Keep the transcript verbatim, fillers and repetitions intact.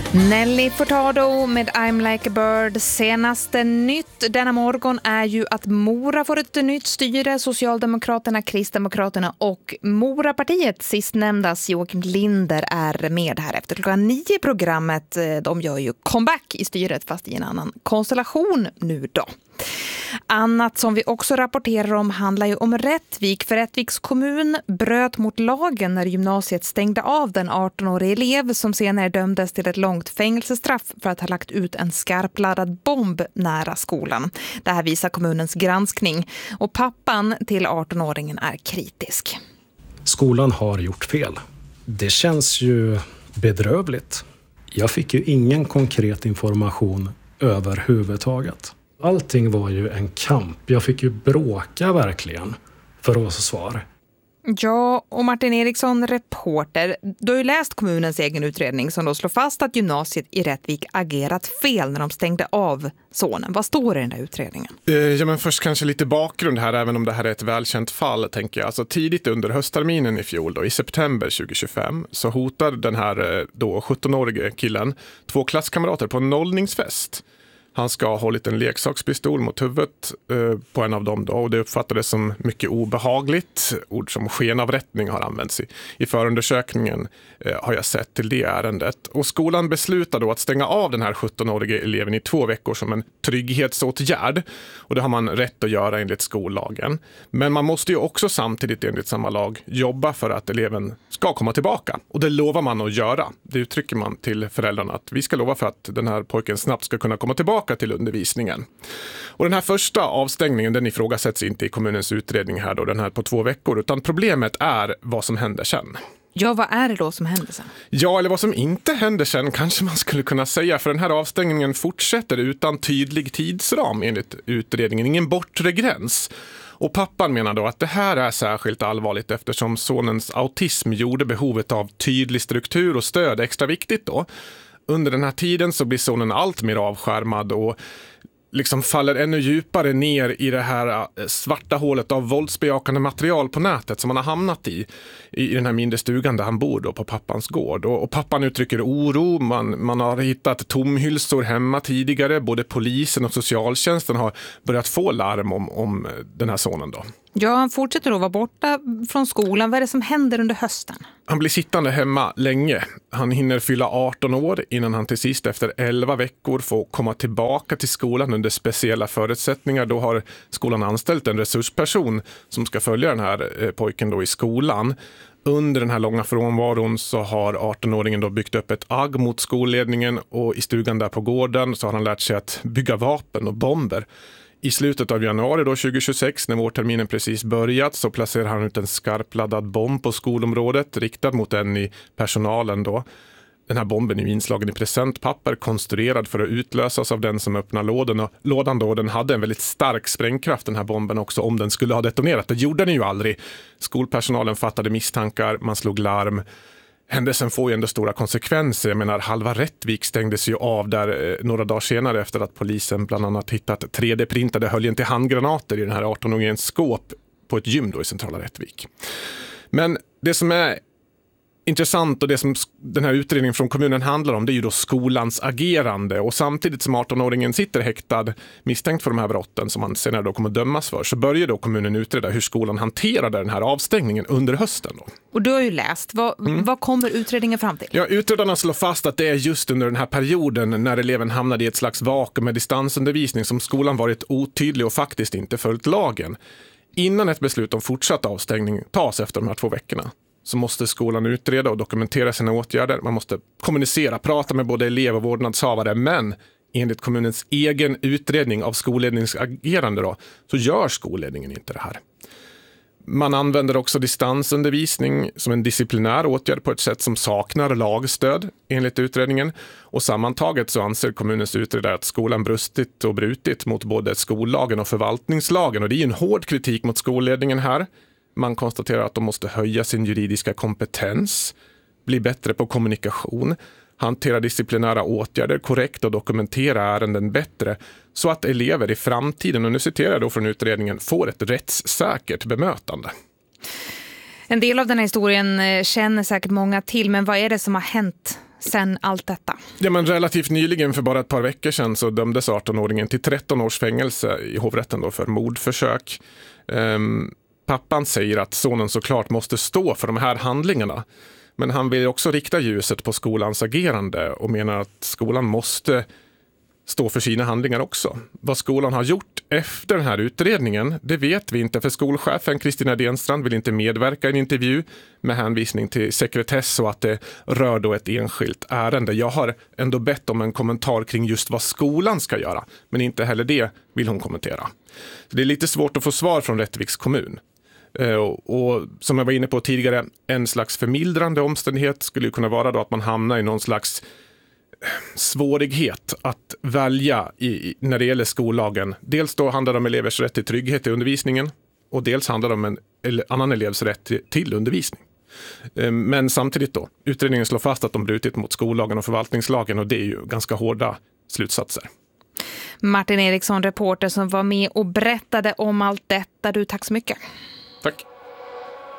Nelly Furtado med I'm like a bird. Senaste nytt denna morgon är ju att Mora får ett nytt styre. Socialdemokraterna, Kristdemokraterna och Morapartiet, sistnämndas Joakim Linder, är med här efter klockan nio i programmet. De gör ju comeback i styret fast i en annan konstellation nu då. Annat som vi också rapporterar om handlar ju om Rättvik. För Rättviks kommun bröt mot lagen när gymnasiet stängde av den arton-årige elev som senare dömdes till ett långt fängelsestraff för att ha lagt ut en skarpladdad bomb nära skolan. Det här visar kommunens granskning och pappan till arton-åringen är kritisk. Skolan har gjort fel. Det känns ju bedrövligt. Jag fick ju ingen konkret information överhuvudtaget. Allting var ju en kamp. Jag fick ju bråka verkligen för att få svar. Ja, och Martin Eriksson, reporter. Du har ju läst kommunens egen utredning som då slår fast att gymnasiet i Rättvik agerat fel när de stängde av sonen. Vad står det i den där utredningen? Ja, men först kanske lite bakgrund här, även om det här är ett välkänt fall, tänker jag. Alltså, tidigt under höstterminen i fjol, då, i september tjugohundratjugofem, så hotar den här då sjutton-årige killen två klasskamrater på en nollningsfest. Han ska ha hållit en leksakspistol mot huvudet eh, på en av dem då, och det uppfattades som mycket obehagligt. Ord som skenavrättning har använts i, i förundersökningen eh, har jag sett till det ärendet. Och skolan beslutade då att stänga av den här sjutton-årige eleven i två veckor som en trygghetsåtgärd. Och det har man rätt att göra enligt skollagen. Men man måste ju också samtidigt enligt samma lag jobba för att eleven ska komma tillbaka. Och det lovar man att göra. Det uttrycker man till föräldrarna att vi ska lova för att den här pojken snabbt ska kunna komma tillbaka till undervisningen. Och den här första avstängningen, den ifrågasätts inte i kommunens utredning här då, den här på två veckor, utan problemet är vad som händer sen. Ja, vad är det då som händer sen? Ja, eller vad som inte händer sen kanske man skulle kunna säga, för den här avstängningen fortsätter utan tydlig tidsram enligt utredningen, ingen bortre gräns. Och pappan menar då att det här är särskilt allvarligt eftersom sonens autism gjorde behovet av tydlig struktur och stöd extra viktigt då. Under den här tiden så blir sonen allt mer avskärmad och liksom faller ännu djupare ner i det här svarta hålet av våldsbejakande material på nätet som han har hamnat i, i den här mindre stugan där han bor då på pappans gård. Och, och pappan uttrycker oro, man, man har hittat tomhylsor hemma tidigare, både polisen och socialtjänsten har börjat få larm om, om den här sonen då. Ja, han fortsätter att vara borta från skolan. Vad är det som händer under hösten? Han blir sittande hemma länge. Han hinner fylla arton år innan han till sist efter elva veckor får komma tillbaka till skolan under speciella förutsättningar. Då har skolan anställt en resursperson som ska följa den här pojken då i skolan. Under den här långa frånvaron så har arton-åringen då byggt upp ett agg mot skolledningen, och i stugan där på gården så har han lärt sig att bygga vapen och bomber. I slutet av januari då tjugohundratjugosex, när vårterminen precis börjat, så placerar han ut en skarpladdad bomb på skolområdet riktad mot en i personalen då. Den här bomben är inslagen i presentpapper, konstruerad för att utlösas av den som öppnar lådan. Och lådan då, den hade en väldigt stark sprängkraft, den här bomben också, om den skulle ha detonerat. Det gjorde den ju aldrig. Skolpersonalen fattade misstankar, man slog larm. Händelsen får ju ändå stora konsekvenser. Jag menar, halva Rättvik stängdes ju av där eh, några dagar senare efter att polisen bland annat hittat tre D-printade höljen till handgranater i den här arton-åringens skåp på ett gym då i centrala Rättvik. Men det som är intressant och det som den här utredningen från kommunen handlar om, det är ju då skolans agerande. Och samtidigt som arton-åringen sitter häktad misstänkt för de här brotten som han senare då kommer dömas för, så börjar då kommunen utreda hur skolan hanterade den här avstängningen under hösten då. Och du har ju läst. Vad, mm. vad kommer utredningen fram till? Ja, utredarna slår fast att det är just under den här perioden när eleven hamnade i ett slags vakuum med distansundervisning som skolan varit otydlig och faktiskt inte följt lagen. Innan ett beslut om fortsatt avstängning tas efter de här två veckorna, så måste skolan utreda och dokumentera sina åtgärder. Man måste kommunicera, prata med både elev och vårdnadshavare, men enligt kommunens egen utredning av skolledningsagerande då, så gör skolledningen inte det här. Man använder också distansundervisning som en disciplinär åtgärd på ett sätt som saknar lagstöd enligt utredningen. Och sammantaget så anser kommunens utredare att skolan brustit och brutit mot både skollagen och förvaltningslagen. Och det är ju en hård kritik mot skolledningen här. Man konstaterar att de måste höja sin juridiska kompetens, bli bättre på kommunikation, hantera disciplinära åtgärder korrekt och dokumentera ärenden bättre så att elever i framtiden, och nu citerar jag då från utredningen, får ett rättssäkert bemötande. En del av den här historien känner säkert många till, men vad är det som har hänt sen allt detta? Ja, men relativt nyligen, för bara ett par veckor sedan, så dömdes arton-åringen till tretton års fängelse i hovrätten då för mordförsök. Um, pappan säger att sonen såklart måste stå för de här handlingarna. Men han vill också rikta ljuset på skolans agerande och menar att skolan måste stå för sina handlingar också. Vad skolan har gjort efter den här utredningen, det vet vi inte, för skolchefen Kristina Denstrand vill inte medverka i en intervju med hänvisning till sekretess och att det rör då ett enskilt ärende. Jag har ändå bett om en kommentar kring just vad skolan ska göra, men inte heller det vill hon kommentera. Så det är lite svårt att få svar från Rättviks kommun. Och, och som jag var inne på tidigare, en slags förmildrande omständighet skulle ju kunna vara då att man hamnar i någon slags svårighet att välja i, när det gäller skollagen. Dels då handlar det om elevers rätt till trygghet i undervisningen och dels handlar det om en eller annan elevs rätt till, till undervisning. Men samtidigt då, utredningen slår fast att de brutit mot skollagen och förvaltningslagen och det är ju ganska hårda slutsatser. Martin Eriksson, reporter som var med och berättade om allt detta. Du, tack så mycket. Tack.